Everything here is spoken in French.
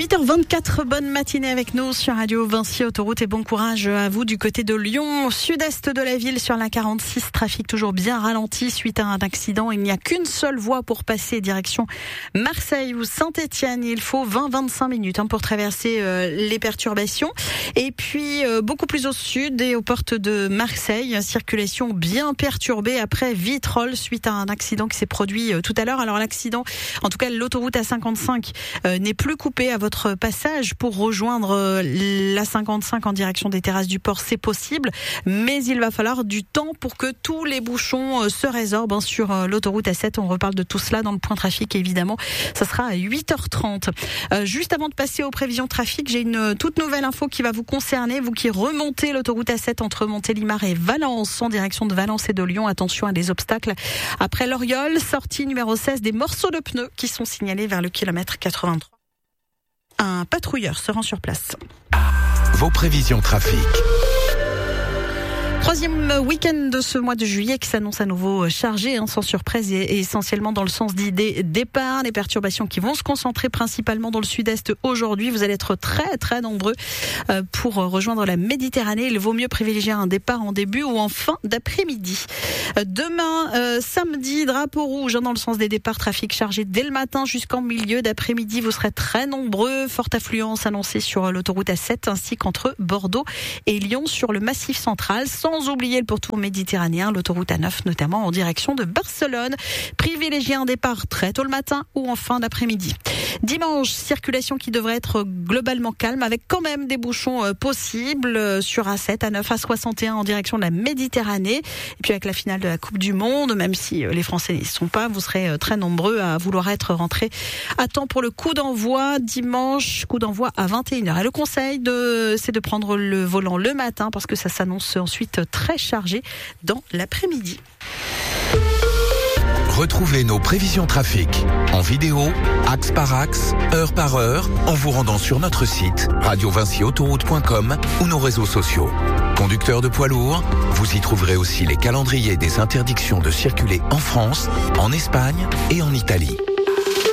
8h24, bonne matinée avec nous sur Radio Vinci Autoroute et bon courage à vous du côté de Lyon, au sud-est de la ville sur la 46. Trafic toujours bien ralenti suite à un accident. Il n'y a qu'une seule voie pour passer direction Marseille ou Saint-Etienne. Il faut 20-25 minutes pour traverser les perturbations. Et puis beaucoup plus au sud et aux portes de Marseille, circulation bien perturbée après Vitrolles suite à un accident qui s'est produit tout à l'heure. Alors l'accident, en tout cas l'autoroute A55 n'est plus coupée à votre passage pour rejoindre la 55 en direction des terrasses du port, c'est possible, mais il va falloir du temps pour que tous les bouchons se résorbent sur l'autoroute A7. On reparle de tout cela dans le point trafic, évidemment. Ça sera à 8h30. Juste avant de passer aux prévisions trafic, j'ai une toute nouvelle info qui va vous concerner, vous qui remontez l'autoroute A7 entre Montélimar et Valence, en direction de Valence et de Lyon. Attention à des obstacles après l'Oriole, sortie numéro 16, des morceaux de pneus qui sont signalés vers le kilomètre 83. Un patrouilleur se rend sur place. Vos prévisions trafic. Troisième week-end de ce mois de juillet qui s'annonce à nouveau chargé, sans surprise et essentiellement dans le sens d'idée départ. Les perturbations qui vont se concentrer principalement dans le sud-est aujourd'hui. Vous allez être très très nombreux pour rejoindre la Méditerranée. Il vaut mieux privilégier un départ en début ou en fin d'après-midi. Demain, samedi, drapeau rouge dans le sens des départs, trafic chargé dès le matin jusqu'en milieu d'après-midi. Vous serez très nombreux. Forte affluence annoncée sur l'autoroute A7 ainsi qu'entre Bordeaux et Lyon sur le Massif central. Sans oublier le pourtour méditerranéen, l'autoroute A9 notamment en direction de Barcelone. Privilégiez un départ très tôt le matin ou en fin d'après-midi. Dimanche, circulation qui devrait être globalement calme avec quand même des bouchons possibles sur A7, A9, A61 en direction de la Méditerranée. Et puis avec la finale de la Coupe du Monde, même si les Français n'y sont pas, vous serez très nombreux à vouloir être rentrés à temps pour le coup d'envoi dimanche, coup d'envoi à 21h. Et le conseil c'est de prendre le volant le matin parce que ça s'annonce ensuite très chargé dans l'après-midi. Retrouvez nos prévisions trafic en vidéo, axe par axe, heure par heure, en vous rendant sur notre site radiovinciautoroute.com ou nos réseaux sociaux. Conducteurs de poids lourds, vous y trouverez aussi les calendriers des interdictions de circuler en France, en Espagne et en Italie.